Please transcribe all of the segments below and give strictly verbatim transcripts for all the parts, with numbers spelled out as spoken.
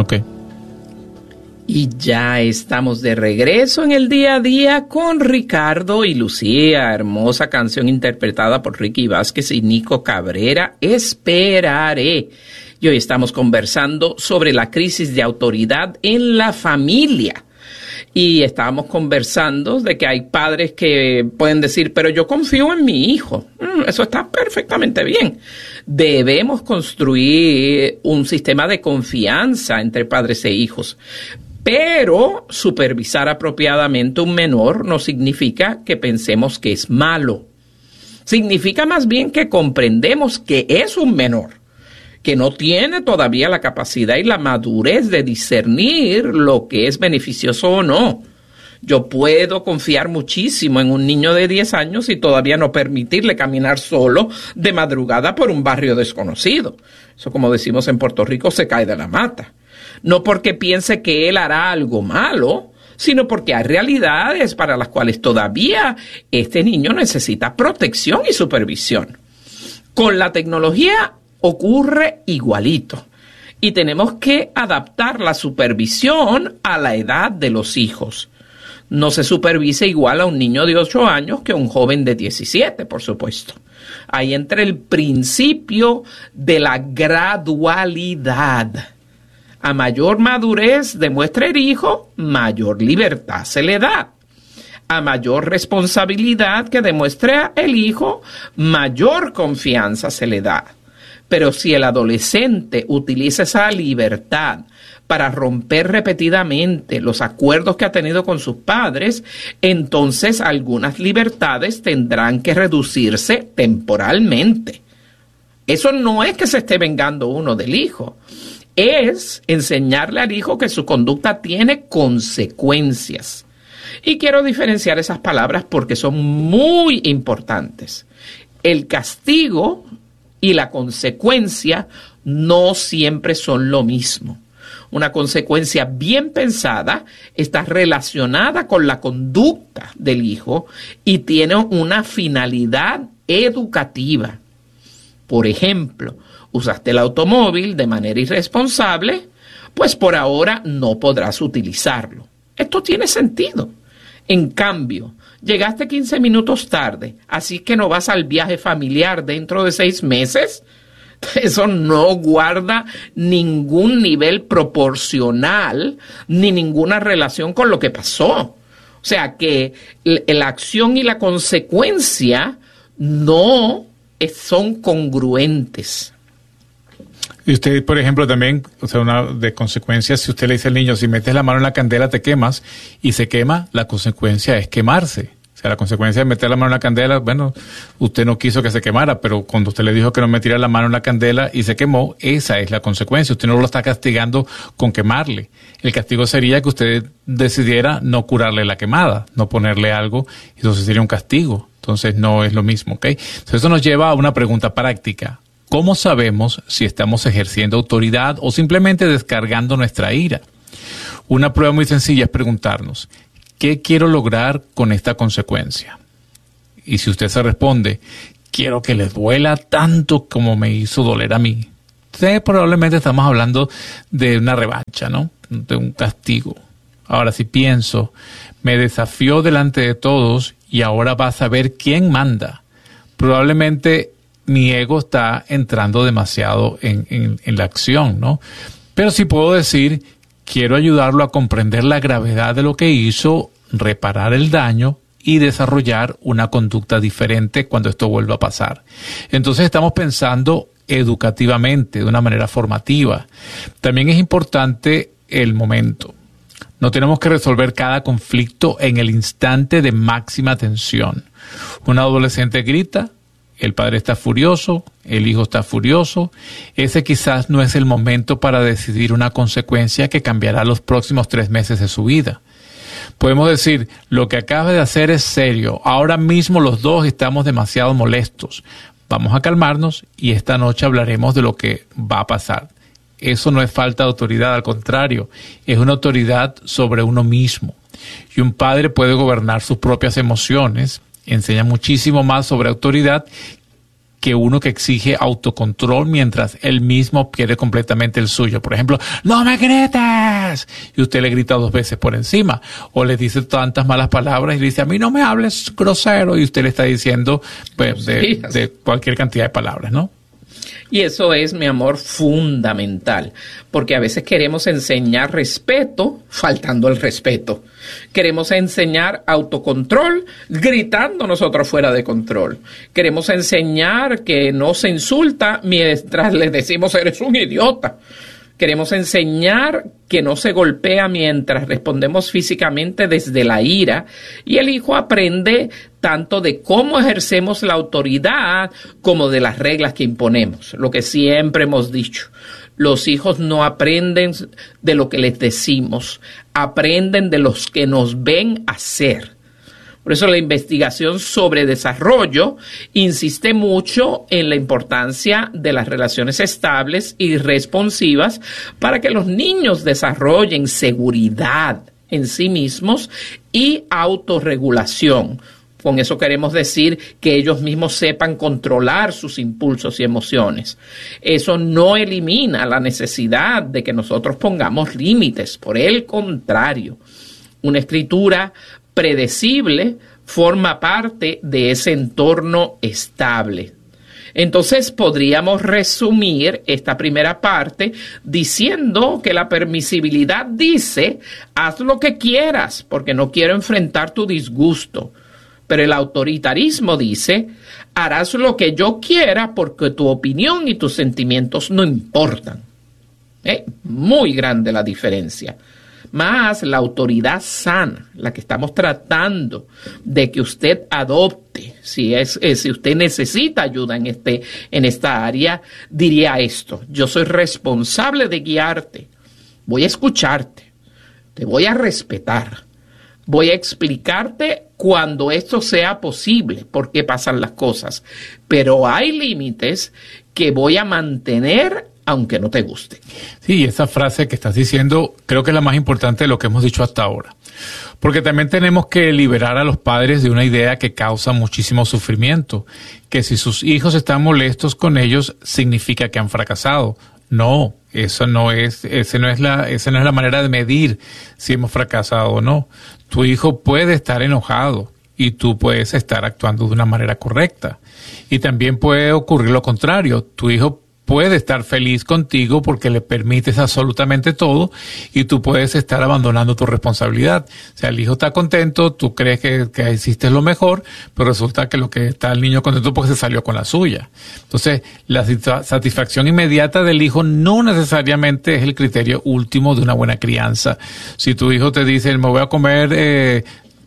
Ok. Y ya estamos de regreso en el día a día con Ricardo y Lucía, hermosa canción interpretada por Ricky Vázquez y Nico Cabrera, Esperaré. Y hoy estamos conversando sobre la crisis de autoridad en la familia. Y estábamos conversando de que hay padres que pueden decir, pero yo confío en mi hijo. Mm, eso está perfectamente bien. Debemos construir un sistema de confianza entre padres e hijos. Pero supervisar apropiadamente un menor no significa que pensemos que es malo. Significa más bien que comprendemos que es un menor, que no tiene todavía la capacidad y la madurez de discernir lo que es beneficioso o no. Yo puedo confiar muchísimo en un niño de diez años y todavía no permitirle caminar solo de madrugada por un barrio desconocido. Eso, como decimos en Puerto Rico, se cae de la mata. No porque piense que él hará algo malo, sino porque hay realidades para las cuales todavía este niño necesita protección y supervisión. Con la tecnología ocurre igualito y tenemos que adaptar la supervisión a la edad de los hijos. No se supervisa igual a un niño de ocho años que a un joven de diecisiete, por supuesto. Ahí entra el principio de la gradualidad. A mayor madurez demuestra el hijo, mayor libertad se le da. A mayor responsabilidad que demuestre el hijo, mayor confianza se le da. Pero si el adolescente utiliza esa libertad para romper repetidamente los acuerdos que ha tenido con sus padres, entonces algunas libertades tendrán que reducirse temporalmente. Eso no es que se esté vengando uno del hijo. Es enseñarle al hijo que su conducta tiene consecuencias. Y quiero diferenciar esas palabras porque son muy importantes. El castigo y la consecuencia no siempre son lo mismo. Una consecuencia bien pensada está relacionada con la conducta del hijo y tiene una finalidad educativa. Por ejemplo, usaste el automóvil de manera irresponsable, pues por ahora no podrás utilizarlo. Esto tiene sentido. En cambio, llegaste quince minutos tarde, así que no vas al viaje familiar dentro de seis meses. Eso no guarda ningún nivel proporcional ni ninguna relación con lo que pasó. O sea que la acción y la consecuencia no son congruentes. Y usted, por ejemplo, también, o sea, una de consecuencias, si usted le dice al niño, si metes la mano en la candela te quemas, y se quema, la consecuencia es quemarse. O sea, la consecuencia de meter la mano en la candela, bueno, usted no quiso que se quemara, pero cuando usted le dijo que no metiera la mano en la candela y se quemó, esa es la consecuencia. Usted no lo está castigando con quemarle. El castigo sería que usted decidiera no curarle la quemada, no ponerle algo, y entonces sería un castigo. Entonces no es lo mismo, ¿ok? Entonces eso nos lleva a una pregunta práctica. ¿Cómo sabemos si estamos ejerciendo autoridad o simplemente descargando nuestra ira? Una prueba muy sencilla es preguntarnos, ¿qué quiero lograr con esta consecuencia? Y si usted se responde, quiero que le duela tanto como me hizo doler a mí, entonces probablemente estamos hablando de una revancha, ¿no? De un castigo. Ahora, si pienso, me desafió delante de todos y ahora va a saber quién manda, probablemente mi ego está entrando demasiado en, en, en la acción, ¿no? Pero sí puedo decir, quiero ayudarlo a comprender la gravedad de lo que hizo, reparar el daño y desarrollar una conducta diferente cuando esto vuelva a pasar. Entonces estamos pensando educativamente, de una manera formativa. También es importante el momento. No tenemos que resolver cada conflicto en el instante de máxima tensión. Un adolescente grita, el padre está furioso, el hijo está furioso. Ese quizás no es el momento para decidir una consecuencia que cambiará los próximos tres meses de su vida. Podemos decir, lo que acaba de hacer es serio. Ahora mismo los dos estamos demasiado molestos. Vamos a calmarnos y esta noche hablaremos de lo que va a pasar. Eso no es falta de autoridad, al contrario, es una autoridad sobre uno mismo. Y un padre puede gobernar sus propias emociones, enseña muchísimo más sobre autoridad que uno que exige autocontrol mientras él mismo pierde completamente el suyo. Por ejemplo, ¡no me grites! Y usted le grita dos veces por encima. O le dice tantas malas palabras y le dice, a mí no me hables grosero. Y usted le está diciendo pues, de, de cualquier cantidad de palabras, ¿no? Y eso es, mi amor, fundamental, porque a veces queremos enseñar respeto faltando el respeto. Queremos enseñar autocontrol gritando nosotros fuera de control. Queremos enseñar que no se insulta mientras le decimos eres un idiota. Queremos enseñar que no se golpea mientras respondemos físicamente desde la ira, y el hijo aprende tanto de cómo ejercemos la autoridad como de las reglas que imponemos. Lo que siempre hemos dicho, los hijos no aprenden de lo que les decimos, aprenden de los que nos ven hacer. Por eso la investigación sobre desarrollo insiste mucho en la importancia de las relaciones estables y responsivas para que los niños desarrollen seguridad en sí mismos y autorregulación. Con eso queremos decir que ellos mismos sepan controlar sus impulsos y emociones. Eso no elimina la necesidad de que nosotros pongamos límites. Por el contrario, una escritura predecible forma parte de ese entorno estable. Entonces podríamos resumir esta primera parte diciendo que la permisibilidad dice, haz lo que quieras porque no quiero enfrentar tu disgusto. Pero el autoritarismo dice, harás lo que yo quiera porque tu opinión y tus sentimientos no importan. ¿Eh? Muy grande la diferencia. Más la autoridad sana, la que estamos tratando de que usted adopte, si es, es si usted necesita ayuda en este en esta área, diría esto: yo soy responsable de guiarte, voy a escucharte, te voy a respetar, voy a explicarte cuando esto sea posible, por qué pasan las cosas, pero hay límites que voy a mantener aunque no te guste. Sí, esa frase que estás diciendo creo que es la más importante de lo que hemos dicho hasta ahora. Porque también tenemos que liberar a los padres de una idea que causa muchísimo sufrimiento, que si sus hijos están molestos con ellos, significa que han fracasado. No, eso no es, ese no es la, esa no es la manera de medir si hemos fracasado o no. Tu hijo puede estar enojado y tú puedes estar actuando de una manera correcta. Y también puede ocurrir lo contrario. Tu hijo puede estar feliz contigo porque le permites absolutamente todo y tú puedes estar abandonando tu responsabilidad. O sea, el hijo está contento, tú crees que, que hiciste lo mejor, pero resulta que lo que está el niño contento porque se salió con la suya. Entonces, la satisfacción inmediata del hijo no necesariamente es el criterio último de una buena crianza. Si tu hijo te dice, me voy a comer eh,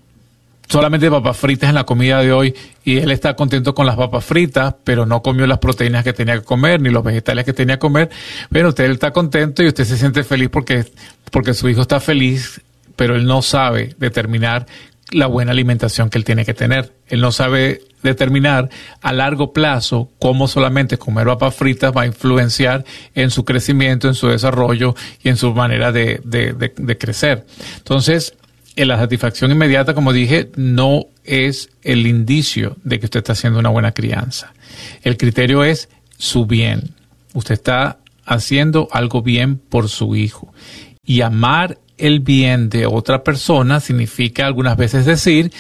solamente papas fritas en la comida de hoy, y él está contento con las papas fritas, pero no comió las proteínas que tenía que comer, ni los vegetales que tenía que comer. Bueno, usted está contento y usted se siente feliz porque, porque su hijo está feliz, pero él no sabe determinar la buena alimentación que él tiene que tener. Él no sabe determinar a largo plazo cómo solamente comer papas fritas va a influenciar en su crecimiento, en su desarrollo y en su manera de, de, de, de crecer. Entonces, la satisfacción inmediata, como dije, no es el indicio de que usted está haciendo una buena crianza. El criterio es su bien. Usted está haciendo algo bien por su hijo. Y amar el bien de otra persona significa algunas veces decir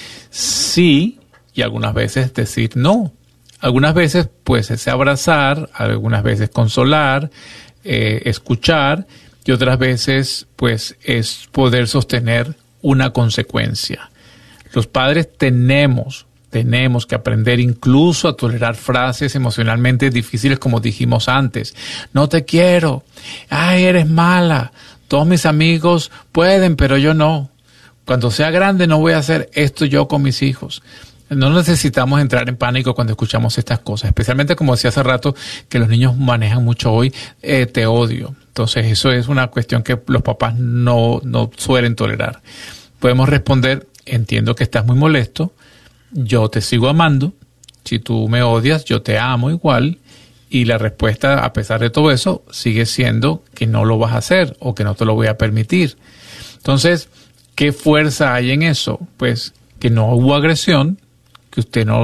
sí y algunas veces decir no. Algunas veces pues es abrazar, algunas veces consolar, eh, escuchar, y otras veces pues es poder sostener una consecuencia. Los padres tenemos, tenemos que aprender incluso a tolerar frases emocionalmente difíciles, como dijimos antes. No te quiero. Ay, eres mala. Todos mis amigos pueden, pero yo no. Cuando sea grande no voy a hacer esto yo con mis hijos. No necesitamos entrar en pánico cuando escuchamos estas cosas, especialmente como decía hace rato, que los niños manejan mucho hoy, eh, te odio. Entonces eso es una cuestión que los papás no, no suelen tolerar. Podemos responder, entiendo que estás muy molesto, yo te sigo amando, si tú me odias, yo te amo igual, y la respuesta, a pesar de todo eso, sigue siendo que no lo vas a hacer o que no te lo voy a permitir. Entonces, ¿qué fuerza hay en eso? Pues que no hubo agresión, que usted no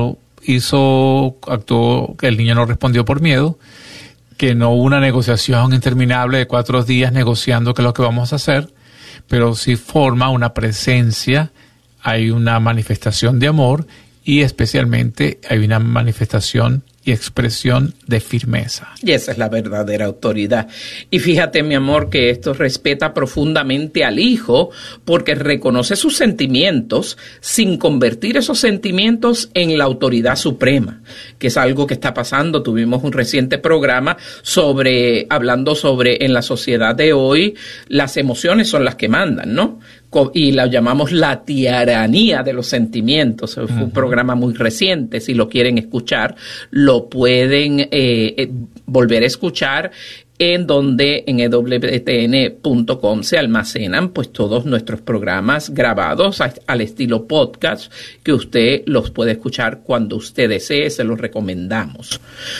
hizo, actuó, que el niño no respondió por miedo, que no hubo una negociación interminable de cuatro días negociando qué es lo que vamos a hacer, pero sí forma una presencia, hay una manifestación de amor y especialmente hay una manifestación y expresión de firmeza. Y esa es la verdadera autoridad. Y fíjate, mi amor, que esto respeta profundamente al hijo porque reconoce sus sentimientos sin convertir esos sentimientos en la autoridad suprema, que es algo que está pasando. Tuvimos un reciente programa sobre, hablando sobre en la sociedad de hoy, las emociones son las que mandan, ¿no? Y la llamamos la tiranía de los sentimientos. Fue un programa muy reciente. Si lo quieren escuchar, lo pueden eh, eh, volver a escuchar en donde en e w t n punto com se almacenan pues todos nuestros programas grabados a, al estilo podcast, que usted los puede escuchar cuando usted desee. Se los recomendamos.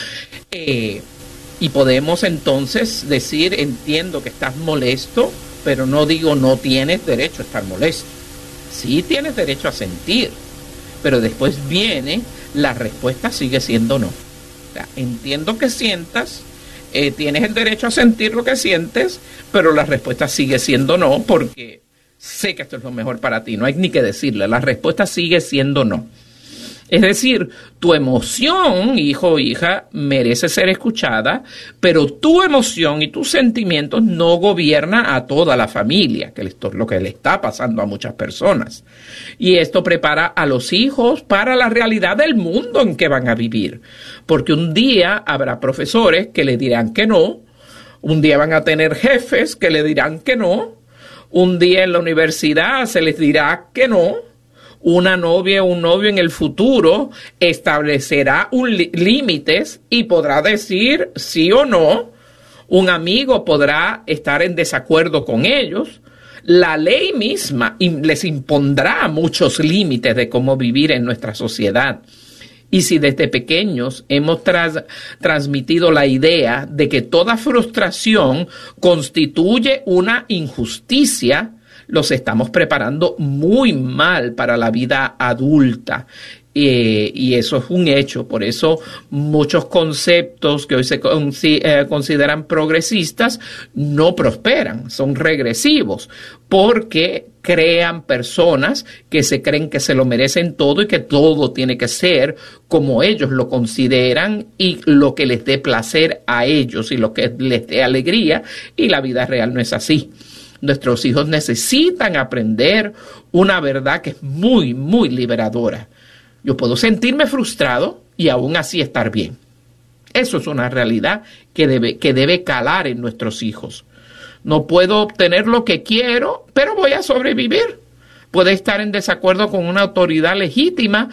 Eh, y podemos entonces decir, entiendo que estás molesto, pero no digo no tienes derecho a estar molesto. Sí tienes derecho a sentir, pero después viene, la respuesta sigue siendo no. O sea, entiendo que sientas, eh, tienes el derecho a sentir lo que sientes, pero la respuesta sigue siendo no, porque sé que esto es lo mejor para ti. No hay ni que decirle, la respuesta sigue siendo no. Es decir, tu emoción, hijo o hija, merece ser escuchada, pero tu emoción y tus sentimientos no gobiernan a toda la familia, que es lo que le está pasando a muchas personas. Y esto prepara a los hijos para la realidad del mundo en que van a vivir. Porque un día habrá profesores que le dirán que no, un día van a tener jefes que le dirán que no, un día en la universidad se les dirá que no. Una novia o un novio en el futuro establecerá un li- límites y podrá decir sí o no. Un amigo podrá estar en desacuerdo con ellos. La ley misma les impondrá muchos límites de cómo vivir en nuestra sociedad. Y si desde pequeños hemos tras, transmitido la idea de que toda frustración constituye una injusticia, los estamos preparando muy mal para la vida adulta. Eh, y eso es un hecho. Por eso muchos conceptos que hoy se con, eh, consideran progresistas no prosperan, son regresivos, porque crean personas que se creen que se lo merecen todo y que todo tiene que ser como ellos lo consideran y lo que les dé placer a ellos y lo que les dé alegría, y la vida real no es así. Nuestros hijos necesitan aprender una verdad que es muy, muy liberadora. Yo puedo sentirme frustrado y aún así estar bien. Eso es una realidad que debe, que debe calar en nuestros hijos. No puedo obtener lo que quiero, pero voy a sobrevivir. Puedo estar en desacuerdo con una autoridad legítima,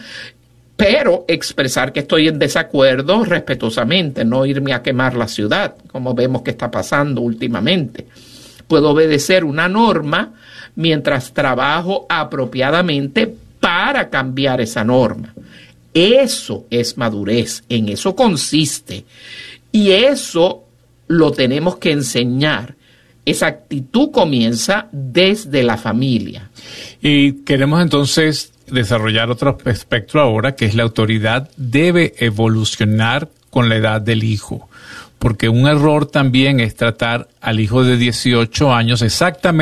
pero expresar que estoy en desacuerdo respetuosamente, no irme a quemar la ciudad, como vemos que está pasando últimamente. Puedo obedecer una norma mientras trabajo apropiadamente para cambiar esa norma. Eso es madurez, en eso consiste. Y eso lo tenemos que enseñar. Esa actitud comienza desde la familia. Y queremos entonces desarrollar otro espectro ahora, que es la autoridad debe evolucionar con la edad del hijo. Porque un error también es tratar al hijo de dieciocho años exactamente